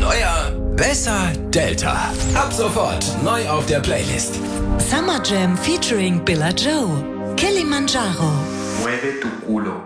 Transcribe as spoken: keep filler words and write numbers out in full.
Neuer, besser Delta. Ab sofort neu auf der Playlist. Summer Jam featuring Billa Joe. Kilimanjaro. Mueve tu culo.